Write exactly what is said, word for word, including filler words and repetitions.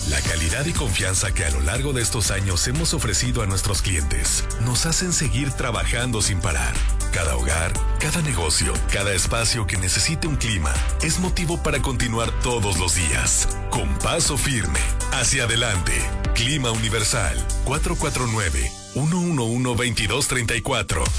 La calidad y confianza que a lo largo de estos años hemos ofrecido a nuestros clientes nos hacen seguir trabajando sin parar. Cada hogar, cada negocio, cada espacio que necesite un clima es motivo para continuar todos los días, con paso firme, hacia adelante. Clima Universal, cuatro cuatro nueve, uno uno uno, dos dos tres cuatro.